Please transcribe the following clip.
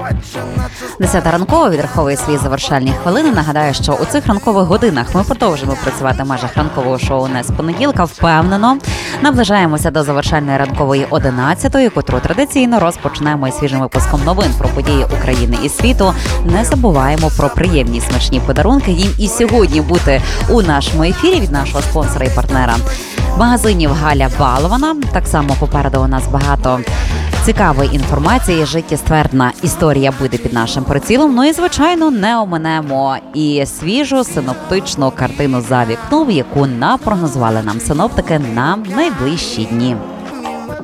10 ранково відраховує свої завершальні хвилини. Нагадаю, що у цих ранкових годинах ми продовжимо працювати в межах ранкового шоу «Не з понеділка». Впевнено, наближаємося до завершальної ранкової 11-ї, котру традиційно розпочнемо із свіжим випуском новин про події України і світу. Не забуваємо про приємні смачні подарунки. Їм і сьогодні бути у нашому ефірі від нашого спонсора і партнера магазинів Галя Балована. Так само попереду у нас багато цікавої інформації, життєствердна історія буде під нашим прицілом. Ну і, звичайно, не оминемо і свіжу синоптичну картину за вікном, яку напрогнозували нам синоптики на найближчі дні.